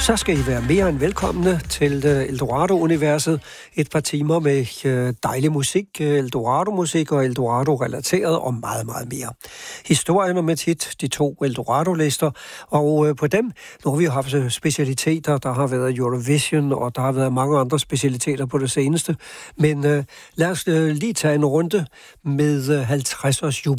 Så skal I være mere end velkomne til Eldorado-universet. Et par timer med dejlig musik, Eldorado-musik og Eldorado-relateret og meget, meget mere. Historien med tit de 2 Eldorado-lister, og på dem, nu har vi haft specialiteter, der har været Eurovision, og der har været mange andre specialiteter på det seneste. Men lad os lige tage en runde med 50-års